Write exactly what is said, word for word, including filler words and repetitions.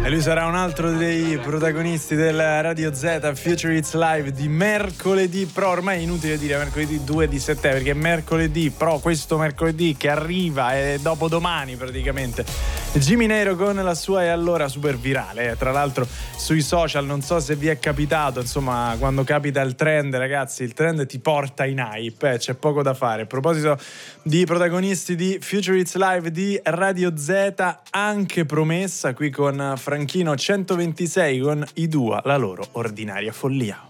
lui sarà un altro dei protagonisti del Radio Z Future Hits Live di mercoledì, però ormai è inutile dire mercoledì due di settembre, perché mercoledì, però questo mercoledì che arriva è dopodomani praticamente. Jimmy Nero con la sua E allora super virale, eh. Tra l'altro sui social, non so se vi è capitato, insomma, quando capita il trend, ragazzi, il trend ti porta in hype, eh, c'è poco da fare. A proposito di protagonisti di Future Hits Live di Radio Z, anche Promessa qui con Franchino centoventisei con i Dua, la loro ordinaria follia.